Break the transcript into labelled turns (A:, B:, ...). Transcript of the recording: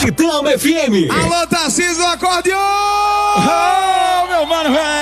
A: Capital FM.
B: Alô, Tarcísio, acordeon!
C: Oh, meu mano, velho!